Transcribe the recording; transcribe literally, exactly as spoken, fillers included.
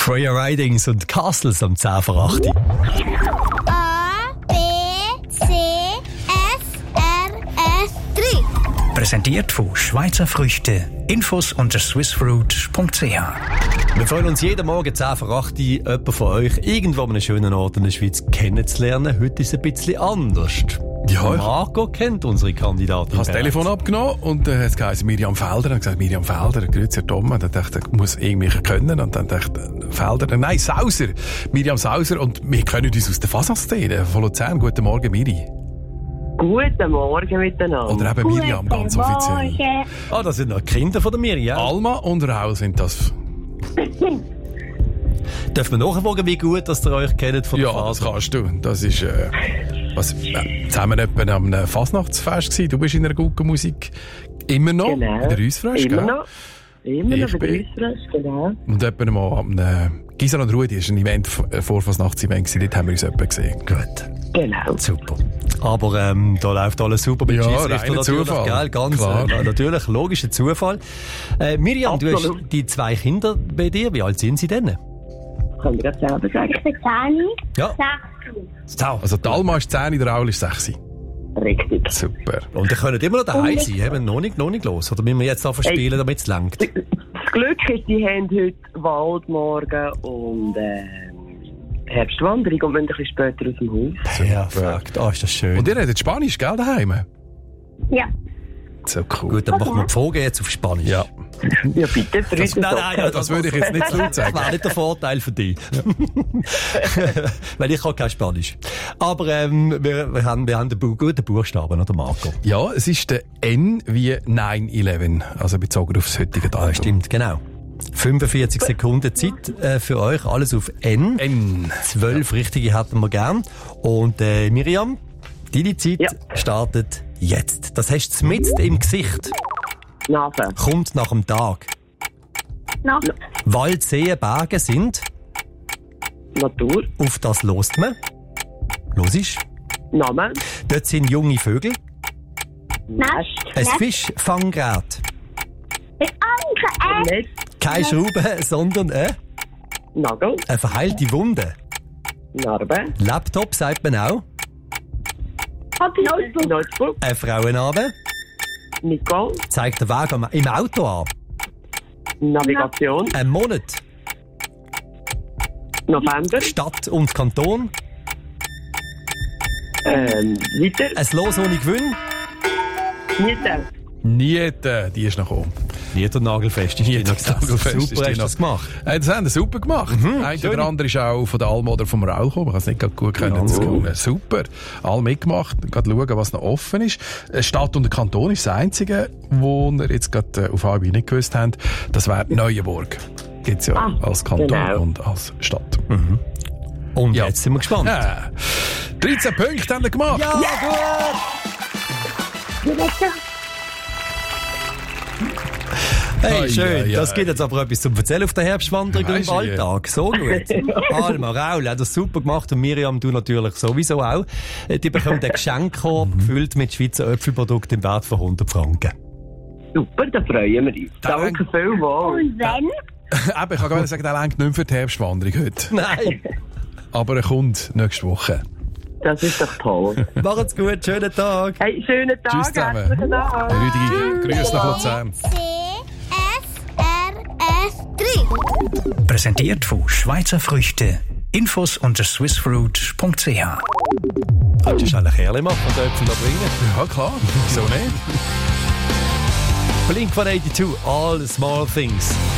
Freya Ridings und Castles am zehn vor acht. A, B, C, S, R, S, drei. Präsentiert von Schweizer Früchte. Infos unter swissfruit punkt c h. Wir freuen uns jeden Morgen zehn vor acht, jemanden von euch irgendwo an einem schönen Ort in der Schweiz kennenzulernen. Heute ist es ein bisschen anders. Ja, ich Marco kennt unsere Kandidatin. Ich habe das Telefon abgenommen und dann hat es geheißen Miriam Felder. Und gesagt, Miriam Felder, grüezi Herr Thomas. Dann dachte ich, ich muss irgendwie können. Und dann dachte ich, Felder, nein, Sauser. Miriam Sauser. Und wir können uns aus der Fasnachtsszene von Luzern. Guten Morgen, Miri. Guten Morgen miteinander. Oder eben Miriam, ganz offiziell. Ah, das sind noch Kinder von der Miriam. Alma und Raul sind das. Dürfen wir nachfragen, wie gut dass ihr euch kennt von der Ja, das Phase? kannst du. Das ist, äh, was, äh, zusammen etwa am einem Fasnachtsfest gewesen. Du bist in einer guten Musik. Immer noch. Genau. In der Reusfresh, Immer gell? noch. Immer noch Ich bei der bin- Reusfresh, genau. Und etwa mal am äh, Gisela und Rudi ist ein Event v- vor Fasnachtsevent gewesen. Dort haben wir uns etwa gesehen. Gut, Genau. super. Aber ähm, da läuft alles super mit Ja, Schiedsrichter reiner natürlich, Zufall. gell? Ganz Klar. äh, natürlich, logischer Zufall. Äh, Miriam, du hast Absolut. die zwei Kinder bei dir. Wie alt sind sie denn? Kann ich das selber sagen? Ich bin zehn, Ja. sechs. Ciao. Also die Alma ist zehn, der Raul ist sechs. Richtig. Super. Und ihr könnt immer noch daheim sein, eben noch nicht, noch nicht los. Oder müssen wir jetzt anfangen Hey. spielen, damit es langt? Das Glück ist, die haben heute Waldmorgen und ähm, Herbstwanderung und müssen ein bisschen später aus dem Haus. Perfekt. Ah, ist das schön. Und ihr redet Spanisch, gell, daheim? Ja. So cool. Gut, dann machen wir die Frage jetzt auf Spanisch. Ja. Ja, bitte, für uns Das, nein, nein, ja, Das würde ich jetzt nicht zu laut Das sagen. wäre nicht der Vorteil für dich. Weil ich kann kein Spanisch. Aber ähm, wir, wir haben, wir haben den Bu- guten Buchstaben, oder Marco? Ja, es ist der N wie neun elf, also bezogen auf das heutige Datum. Ah, stimmt, genau. fünfundvierzig Sekunden Zeit äh, für euch, alles auf N. N. Zwölf richtige hätten wir gern. Und äh, Miriam, deine Zeit Ja. startet jetzt. Das hast du mitten im Gesicht. Nase. Kommt nach dem Tag. Nacht. Wald, Seen, Berge sind. Natur. Auf das lost man. Los ist. Name. Dort sind junge Vögel. Nest. Ein Fischfanggerät. Mit Anker, äh. Netz. Keine Schraube, sondern äh, Nagel. eine verheilte Wunde. Narbe. Laptop sagt man auch. Notebook. Notebook. Ein Frauenname Nicole. zeigt den Weg am- im Auto an. Navigation. Ein Monat. November. Stadt und Kanton. Ähm, weiter. Ein Los ohne Gewinn. Miete. Niete, die ist noch oben. Niedernagelfest ist Niete, gesagt. Nagelfest ist Super, die hast du noch. das gemacht. Äh, das haben sie super gemacht. Ein schön. oder andere ist auch von der Alma oder vom Raul gekommen. Ich kann es nicht gerade gut können. Ja, zu- Super. Alle mitgemacht. Gerade schauen, was noch offen ist. Äh, Stadt und der Kanton ist das Einzige, wo wir jetzt gerade äh, auf Anhieb nicht gewusst haben. Das wäre Neuenburg. Gibt es ja Ah, als Kanton genau. und als Stadt. Und Ja. jetzt sind wir gespannt. Ja. dreizehn Punkte haben wir gemacht. Ja, gut! Hey, Ai, schön. ai, Das ai. gibt jetzt aber etwas zum Erzählen auf der Herbstwanderung und im Weisst du, Alltag. So gut. Alma, Raul hat das super gemacht und Miriam, du natürlich sowieso auch. Äh, Die bekommen einen Geschenkkorb gefüllt mit Schweizer Äpfelprodukten im Wert von hundert Franken. Super, da freuen wir uns. Danke vielmals. Und wenn? Eben, ich kann gerade sagen, der reicht nicht mehr für die Herbstwanderung heute. Nein. Aber er kommt nächste Woche. Das ist doch toll. Macht's gut, schönen Tag. Hey, schönen Tag. Tschüss zusammen. Herzlichen Dank. Rüdi, grüß nach Luzern. C, S, R, S, drei. Präsentiert von Schweizer Früchte. Infos unter swissfruit punkt c h. Kannst du eigentlich Kerle machen und Äpfel da bringen? Ja, klar. Wieso nicht? Blink one eighty-two, All the Small Things.